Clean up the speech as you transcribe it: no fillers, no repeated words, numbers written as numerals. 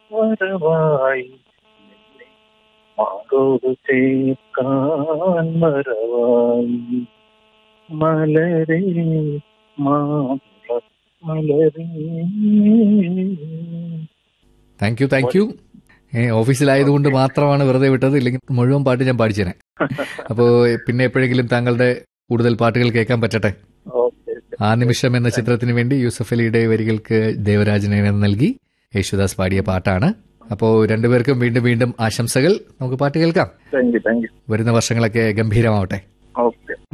വരവായി മാറോട് ചേർക്കാൻ മറവായി മലരേ മലരേ. Thank you. ഓഫീസിലായതുകൊണ്ട് മാത്രമാണ് വെറുതെ വിട്ടത്, ഇല്ലെങ്കിൽ മുഴുവൻ പാട്ട് ഞാൻ പാടിച്ചേനെ. അപ്പോൾ പിന്നെ എപ്പോഴെങ്കിലും താങ്കളുടെ കൂടുതൽ പാട്ടുകൾ കേൾക്കാൻ പറ്റട്ടെ. ആ നിമിഷം എന്ന ചിത്രത്തിന് വേണ്ടി യൂസഫ് അലിയുടെ വരികൾക്ക് ദേവരാജനെ നൽകി യേശുദാസ് പാടിയ പാട്ടാണ്. അപ്പോൾ രണ്ടുപേർക്കും വീണ്ടും വീണ്ടും ആശംസകൾ. നമുക്ക് പാട്ട് കേൾക്കാം. Thank you. വരുന്ന വർഷങ്ങളൊക്കെ ഗംഭീരമാവട്ടെ. ഓക്കെ.